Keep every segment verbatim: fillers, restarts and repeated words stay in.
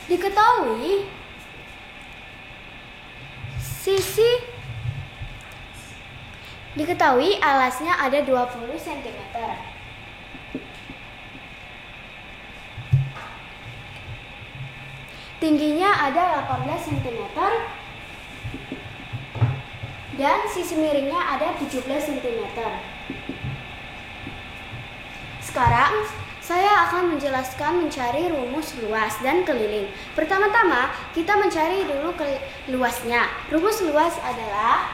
Diketahui sisi Diketahui alasnya ada dua puluh sentimeter. Tingginya ada delapan belas sentimeter. Dan sisi miringnya ada tujuh belas sentimeter. Sekarang saya akan menjelaskan mencari rumus luas dan keliling. Pertama-tama kita mencari dulu ke luasnya. Rumus luas adalah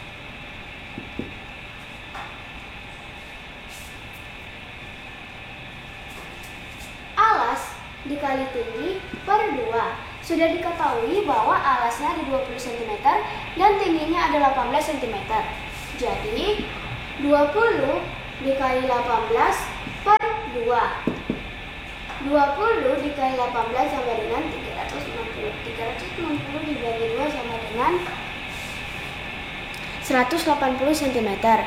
alas dikali tinggi per dua. Sudah diketahui bahwa alasnya ada dua puluh sentimeter dan tingginya ada delapan belas sentimeter. Jadi dua puluh dikali delapan belas per dua. dua puluh dikali delapan belas sama dengan tiga ratus enam puluh. tiga ratus enam puluh dibagi dua sama dengan seratus delapan puluh sentimeter.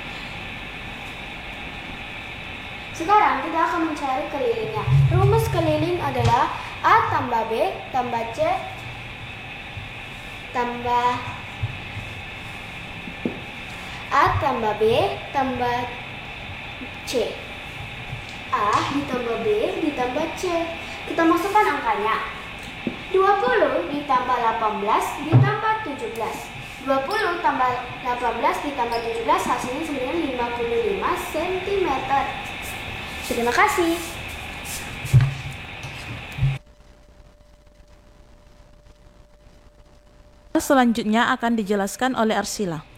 Sekarang kita akan mencari kelilingnya. Rumus keliling adalah A tambah B tambah C tambah A tambah B tambah C. A ditambah B ditambah C. Kita masukkan angkanya. dua puluh ditambah delapan belas ditambah tujuh belas. dua puluh tambah delapan belas ditambah tujuh belas hasilnya sebenarnya lima puluh lima sentimeter. Terima kasih. Selanjutnya akan dijelaskan oleh Arsila.